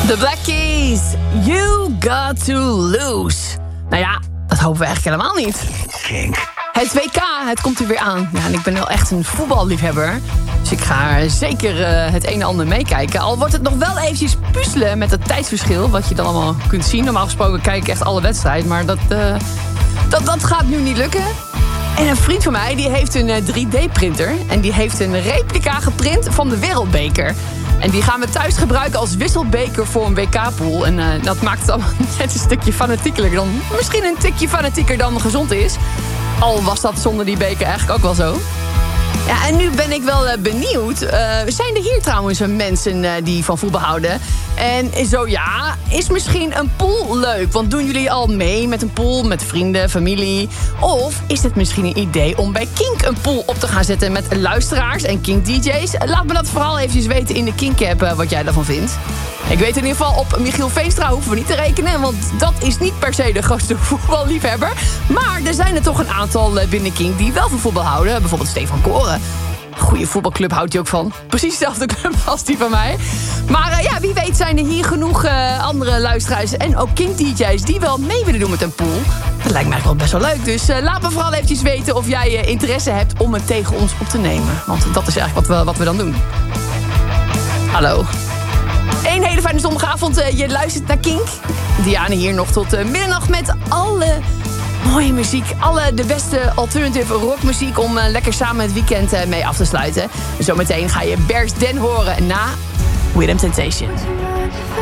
The Black Keys, You Got To Lose. Nou ja, dat hopen we eigenlijk helemaal niet. Het WK, het komt er weer aan. Ja, en ik ben wel echt een voetballiefhebber. Dus ik ga zeker het een en ander meekijken. Al wordt het nog wel eventjes puzzelen met het tijdsverschil. Wat je dan allemaal kunt zien. Normaal gesproken kijk ik echt alle wedstrijden. Maar dat gaat nu niet lukken. En een vriend van mij die heeft een 3D-printer. En die heeft een replica geprint van de Wereldbeker. En die gaan we thuis gebruiken als wisselbeker voor een WK-pool. En dat maakt het allemaal net een stukje fanatieker dan... misschien een tikje fanatieker dan gezond is. Al was dat zonder die beker eigenlijk ook wel zo. Ja, en nu ben ik wel benieuwd. Zijn er hier trouwens mensen die van voetbal houden? En zo ja, is misschien een pool leuk? Want doen jullie al mee met een pool, met vrienden, familie? Of is het misschien een idee om bij Kink een pool op te gaan zetten met luisteraars en Kink DJ's? Laat me dat vooral eventjes weten in de Kink-app wat jij daarvan vindt. Ik weet in ieder geval, op Michiel Veenstra hoeven we niet te rekenen, want dat is niet per se de grootste voetballiefhebber. Maar er zijn er toch een aantal binnen Kink die wel van voetbal houden. Bijvoorbeeld Stefan Koren. Goede voetbalclub houdt hij ook van. Precies dezelfde club als die van mij. Maar ja, wie weet zijn er hier genoeg andere luisteraars en ook Kink-DJ's die wel mee willen doen met een pool. Dat lijkt me eigenlijk wel best wel leuk. Dus laat me vooral eventjes weten of jij interesse hebt om het tegen ons op te nemen. Want dat is eigenlijk wat we dan doen. Hallo. Een hele fijne zondagavond. Je luistert naar Kink. Diane hier nog tot middernacht met alle mooie muziek. De beste alternative rockmuziek om lekker samen het weekend mee af te sluiten. Zometeen ga je Bears Den horen na Rhythm Temptation.